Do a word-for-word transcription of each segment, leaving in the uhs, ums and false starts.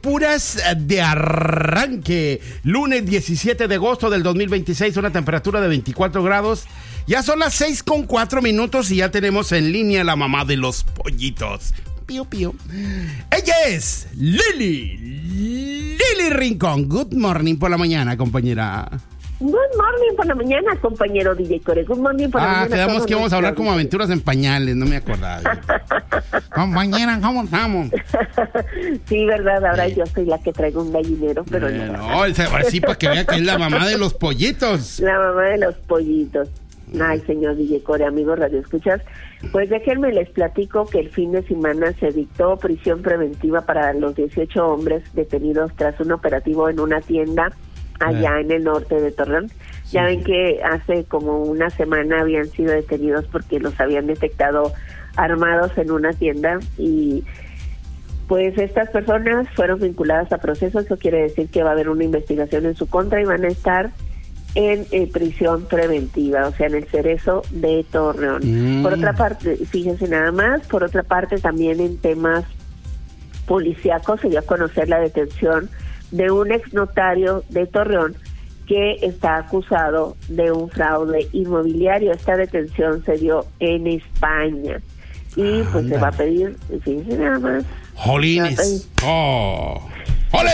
furas de arranque. Lunes diecisiete de agosto del dos mil veintiséis, una temperatura de veinticuatro grados. Ya son las seis con cuatro minutos y ya tenemos en línea la mamá de los pollitos. Pío, pío. Ella es Lili. Lili Rincón. Good morning por la mañana, compañera. Good morning por la mañana, compañero D J Core. Good morning por la ah, mañana. Ah, quedamos que íbamos a hablar como aventuras en pañales, no me acordaba. Compañera, ¿cómo estamos? Sí, verdad, ahora sí. Yo soy la que traigo un gallinero, pero eh, no. No, ahora sí, para que vea que es la mamá de los pollitos. La mamá de los pollitos. Ay, señor D J Core, amigos radioescuchas, pues déjenme les platico que el fin de semana se dictó prisión preventiva para los dieciocho hombres detenidos tras un operativo en una tienda allá eh. en el norte de Torreón. Sí. Ya ven que hace como una semana habían sido detenidos porque los habían detectado armados en una tienda y pues estas personas fueron vinculadas a procesos. Eso quiere decir que va a haber una investigación en su contra y van a estar en eh, prisión preventiva, o sea, en el Cerezo de Torreón. Mm. Por otra parte, fíjense nada más, por otra parte también en temas policíacos se dio a conocer la detención de un exnotario de Torreón que está acusado de un fraude inmobiliario. Esta detención se dio en España y pues ah, se va a pedir, fíjense nada más. ¡Jolines! ¡Oh! ¡Ole!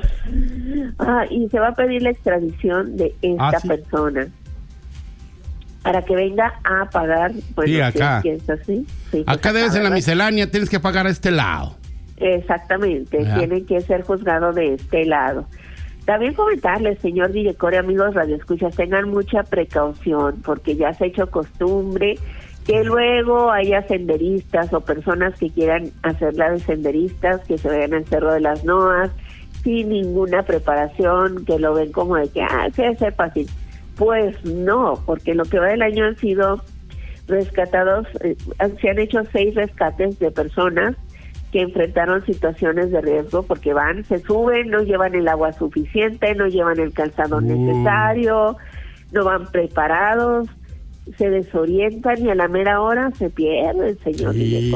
Ah, y se va a pedir la extradición de esta ah, ¿sí? persona para que venga a pagar. Bueno, sí, acá. Si es así, sí, acá debes en la miscelánea, tienes que pagar a este lado. Exactamente, ya. Tienen que ser juzgados de este lado. También comentarles, señor D J Core, amigos radioescuchas, tengan mucha precaución porque ya se ha hecho costumbre que luego haya senderistas o personas que quieran hacerla de senderistas, que se vayan al Cerro de las Noas sin ninguna preparación, que lo ven como de que, ah, se hace fácil. Pues no, porque lo que va del año han sido rescatados, eh, se han hecho seis rescates de personas que enfrentaron situaciones de riesgo porque van, se suben, no llevan el agua suficiente, no llevan el calzado mm. necesario, no van preparados, se desorientan y a la mera hora se pierden, señor. Sí,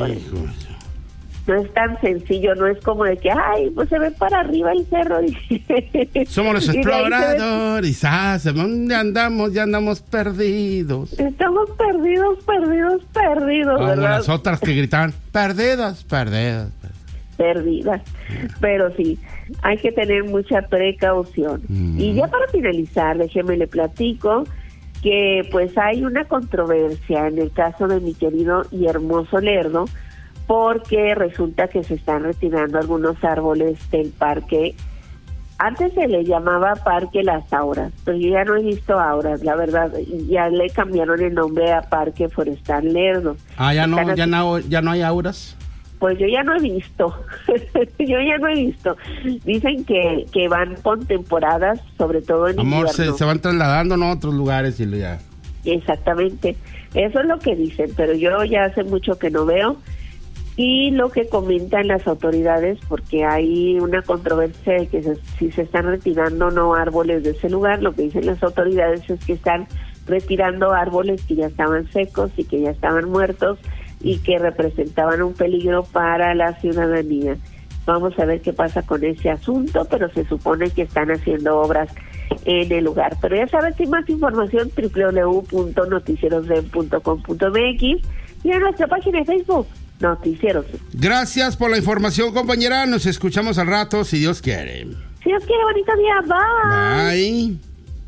no es tan sencillo, no es como de que, ay, pues se ve para arriba el cerro. Somos los exploradores, ¿sabes? ¿Dónde andamos? Ya andamos perdidos. Estamos perdidos, perdidos, perdidos, como ¿verdad? Las otras que gritaban, perdidas, perdidas. Perdidas, pero sí, hay que tener mucha precaución. Mm. Y ya para finalizar, déjeme le platico que pues hay una controversia en el caso de mi querido y hermoso Lerdo, porque resulta que se están retirando algunos árboles del parque. Antes se le llamaba Parque Las Auras, pero yo ya no he visto auras, la verdad, ya le cambiaron el nombre a Parque Forestal Lerdo. Ah, ya no, ya no, ya no hay auras. Pues yo ya no he visto, yo ya no he visto. Dicen que, que van con temporadas, sobre todo en Amor, invierno. Se, se van trasladando, ¿no?, a otros lugares y ya. Exactamente, eso es lo que dicen, pero yo ya hace mucho que no veo. Y lo que comentan las autoridades, porque hay una controversia de que se, si se están retirando o no árboles de ese lugar, lo que dicen las autoridades es que están retirando árboles que ya estaban secos y que ya estaban muertos y que representaban un peligro para la ciudadanía. Vamos a ver qué pasa con ese asunto, pero se supone que están haciendo obras en el lugar. Pero ya sabes, sin más información, doble u doble u doble u punto noticieros d e m punto com punto m x y en nuestra página de Facebook, Noticieros. Gracias por la información, compañera. Nos escuchamos al rato, si Dios quiere. Si Dios quiere, bonito día. Bye. Bye.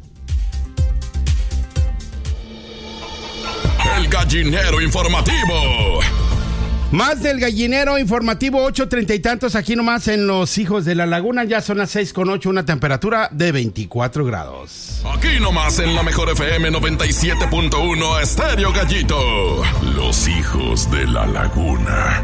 El gallinero informativo. Más del gallinero informativo, ocho treinta y tantos aquí nomás en Los Hijos de la Laguna. Ya son las seis con ocho, una temperatura de veinticuatro grados. Aquí nomás en la mejor F M noventa y siete punto uno, Estéreo Gallito. Los Hijos de la Laguna.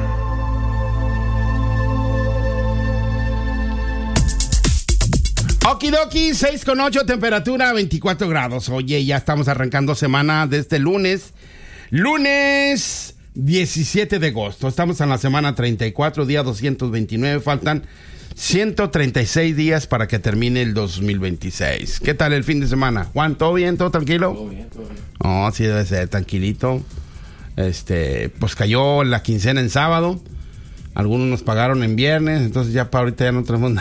Okidoki, seis con ocho, temperatura veinticuatro grados. Oye, ya estamos arrancando semana de este lunes. Lunes diecisiete de agosto. Estamos en la semana treinta y cuatro, día doscientos veintinueve. Faltan ciento treinta y seis días para que termine el dos mil veintiséis. ¿Qué tal el fin de semana? Juan, ¿todo bien? ¿Todo tranquilo? Todo bien, todo bien. Oh, sí debe ser, tranquilito. Este, pues cayó la quincena en sábado. Algunos nos pagaron en viernes, entonces ya para ahorita ya no tenemos nada.